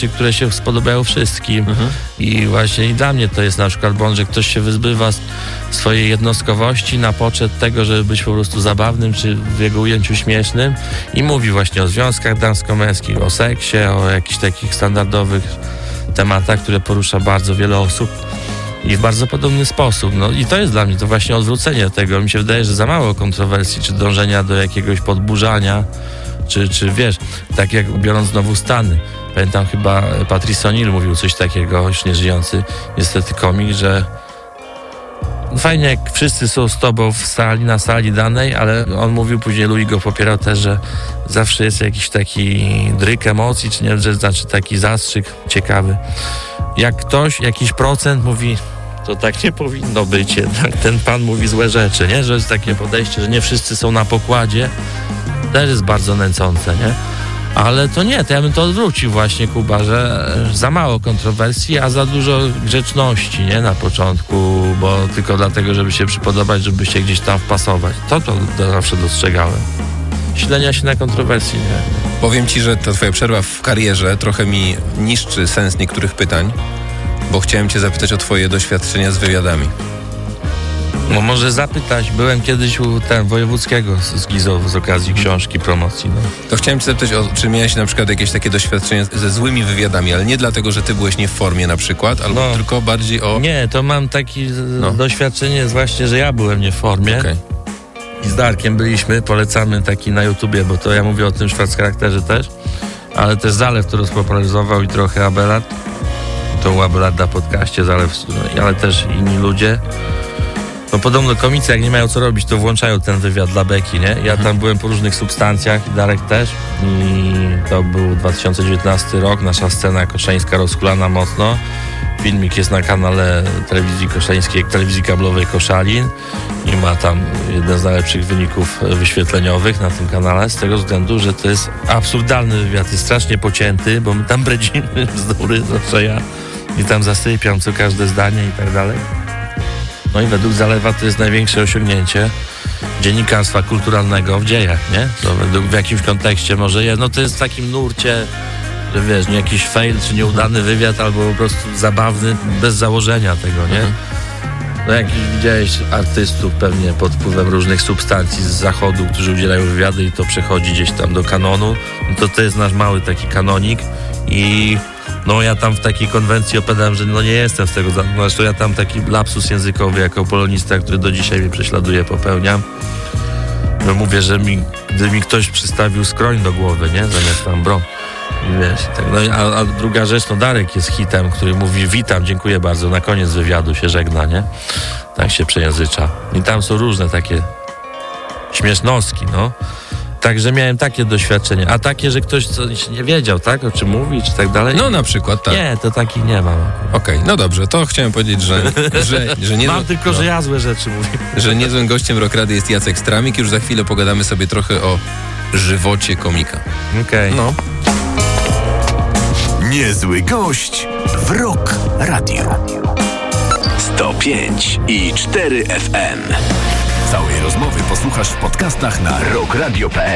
rzeczy, które się spodobają wszystkim. I właśnie i dla mnie to jest na przykład błąd, że ktoś się wyzbywa swojej jednostkowości na poczet tego, żeby być po prostu zabawnym, czy w jego ujęciu śmiesznym i mówi właśnie o związkach damsko-męskich, o seksie, o jakichś takich standardowych tematach, które porusza bardzo wiele osób i w bardzo podobny sposób. No i to jest dla mnie to właśnie odwrócenie tego. Mi się wydaje, że za mało kontrowersji, czy dążenia do jakiegoś podburzania, czy wiesz, tak jak biorąc znowu Stany. Pamiętam chyba Patrice O'Neill mówił coś takiego, już nie żyjący niestety komik, że fajnie jak wszyscy są z tobą na sali danej, ale on mówił, później Louis go popierał też, że zawsze jest jakiś taki dryk emocji, czy nie, że znaczy taki zastrzyk ciekawy. Jak ktoś, jakiś procent mówi, to tak nie powinno być jednak, ten pan mówi złe rzeczy, nie? Że jest takie podejście, że nie wszyscy są na pokładzie, też jest bardzo nęcące, nie? Ale to nie, to ja bym to odwrócił właśnie, Kuba, że za mało kontrowersji, a za dużo grzeczności, nie? Na początku, bo tylko dlatego, żeby się przypodobać, żeby się gdzieś tam wpasować. To zawsze dostrzegałem. Ślenia się na kontrowersji, nie? Powiem ci, że ta twoja przerwa w karierze trochę mi niszczy sens niektórych pytań, bo chciałem cię zapytać o twoje doświadczenia z wywiadami. No może zapytać, byłem kiedyś u wojewódzkiego z Gizow z okazji książki, promocji. No. To chciałem cię zapytać, czy miałeś na przykład jakieś takie doświadczenia ze złymi wywiadami, ale nie dlatego, że ty byłeś nie w formie na przykład, albo tylko bardziej o... Nie, to mam takie doświadczenie właśnie, że ja byłem nie w formie. Okay. I z Darkiem byliśmy, polecamy taki na YouTubie, bo to ja mówię o tym Schwarzcharakterze też, ale też Zalew to rozpopularyzował i trochę Abelard. To u Abelarda podcaście Zalew, ale też inni ludzie. No podobno komicy, jak nie mają co robić, to włączają ten wywiad dla beki, nie? Ja tam byłem po różnych substancjach, Darek też, i to był 2019 rok, nasza scena koszeńska rozhulana mocno. Filmik jest na kanale telewizji koszeńskiej, telewizji kablowej Koszalin i ma tam jeden z najlepszych wyników wyświetleniowych na tym kanale, z tego względu, że to jest absurdalny wywiad, jest strasznie pocięty, bo my tam bredzimy bzdury, zawsze ja, i tam zasypiam co każde zdanie i tak dalej. No i według Zalewa to jest największe osiągnięcie dziennikarstwa kulturalnego w dziejach, nie? To według w jakimś kontekście może jest, no to jest w takim nurcie, że wiesz, nie jakiś fail, czy nieudany wywiad, albo po prostu zabawny, bez założenia tego, nie? No jakiś widziałeś artystów pewnie pod wpływem różnych substancji z zachodu, którzy udzielają wywiady i to przechodzi gdzieś tam do kanonu, no to jest nasz mały taki kanonik i no ja tam w takiej konwencji opowiadałem, że no nie jestem z tego, zresztą ja tam taki lapsus językowy jako polonista, który do dzisiaj mnie prześladuje, popełniam. No mówię, że gdy mi ktoś przystawił skroń do głowy, nie? Zamiast tam bro. I wiesz, tak. No a druga rzecz, no Darek jest hitem, który mówi witam, dziękuję bardzo, na koniec wywiadu się żegna, nie? Tak się przejęzycza. I tam są różne takie śmiesznostki, no. Także miałem takie doświadczenie. A takie, że ktoś coś nie wiedział, tak? O czym mówi, czy tak dalej? No na przykład, tak. Nie, to takich nie mam. Okej, no dobrze, to chciałem powiedzieć, że nie... Mam tylko, że ja złe rzeczy mówię. Że niezłym gościem Rockrady jest Jacek Stramik. Już za chwilę pogadamy sobie trochę o żywocie komika. Okej. No. Niezły gość w Rock Radio. 105,4 FM. Całej rozmowy posłuchasz w podcastach na rockradio.pl.